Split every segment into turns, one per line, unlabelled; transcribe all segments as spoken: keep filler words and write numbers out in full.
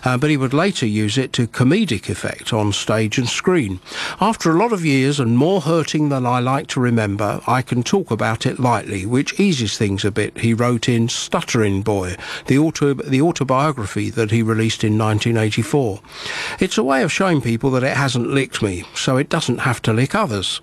uh, but he would later use it to comedic effect on stage and screen. After a lot of years and more hurting than I like to remember, I can talk about it lightly, which eases things a bit, he wrote in Stuttering Boy, the, auto, the autobiography that he released in nineteen eighty-four. It's a way of showing people that it hasn't licked me, so it doesn't have to lick others.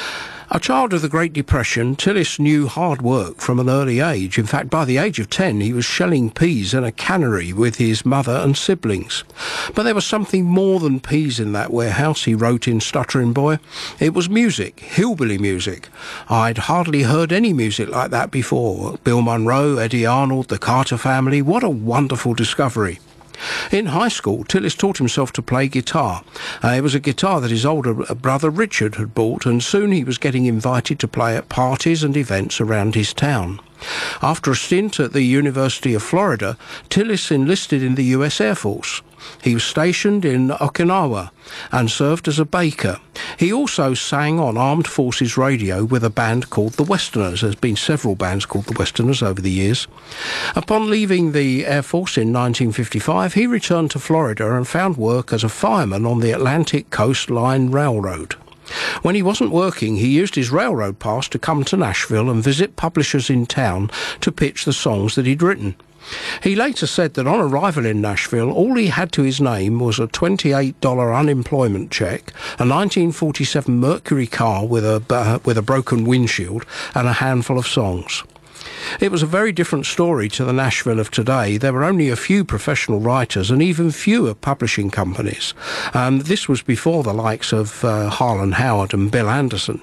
A child of the Great Depression, Tillis knew hard work from an early age. In fact, by the age of ten, he was shelling peas in a cannery with his mother and siblings. But there was something more than peas in that warehouse, he wrote in Stuttering Boy. It was music, hillbilly music. I'd hardly heard any music like that before. Bill Monroe, Eddie Arnold, the Carter Family, what a wonderful discovery. In high school, Tillis taught himself to play guitar. Uh, it was a guitar that his older brother Richard had bought, and soon he was getting invited to play at parties and events around his town. After a stint at the University of Florida, Tillis enlisted in the U S Air Force. He was stationed in Okinawa and served as a baker. He also sang on Armed Forces Radio with a band called the Westerners. There's been several bands called the Westerners over the years. Upon leaving the Air Force in nineteen fifty-five, he returned to Florida and found work as a fireman on the Atlantic Coast Line Railroad. When he wasn't working, he used his railroad pass to come to Nashville and visit publishers in town to pitch the songs that he'd written. He later said that on arrival in Nashville, all he had to his name was a twenty-eight dollars unemployment check, a nineteen forty-seven Mercury car with a, uh, with a broken windshield, and a handful of songs. It was a very different story to the Nashville of today. There were only a few professional writers and even fewer publishing companies. Um, this was before the likes of uh, Harlan Howard and Bill Anderson.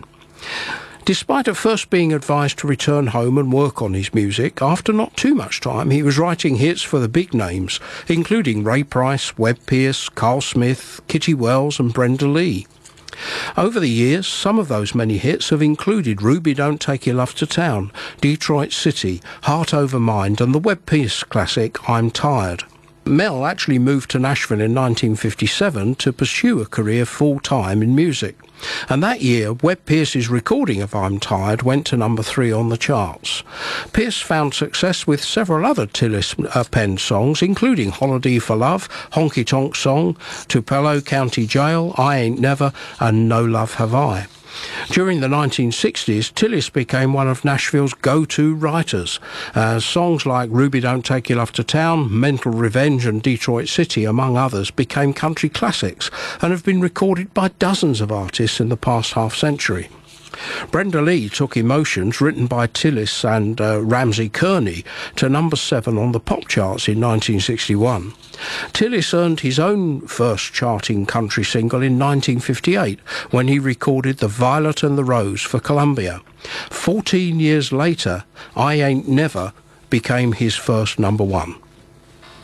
Despite at first being advised to return home and work on his music, after not too much time he was writing hits for the big names, including Ray Price, Webb Pierce, Carl Smith, Kitty Wells and Brenda Lee. Over the years, some of those many hits have included Ruby Don't Take Your Love to Town, Detroit City, Heart Over Mind and the Webb Pierce classic I'm Tired. Mel actually moved to Nashville in nineteen fifty-seven to pursue a career full-time in music. And that year, Webb Pierce's recording of I'm Tired went to number three on the charts. Pierce found success with several other Tillis uh, penned songs, including Holiday for Love, Honky Tonk Song, Tupelo County Jail, I Ain't Never, and No Love Have I. During the nineteen sixties, Tillis became one of Nashville's go-to writers. Uh, songs like Ruby Don't Take Your Love to Town, Mental Revenge and Detroit City, among others, became country classics and have been recorded by dozens of artists in the past half-century. Brenda Lee took Emotions, written by Tillis and uh, Ramsey Kearney, to number seven on the pop charts in nineteen sixty-one. Tillis earned his own first charting country single in nineteen fifty-eight when he recorded The Violet and the Rose for Columbia. Fourteen years later, I Ain't Never became his first number one.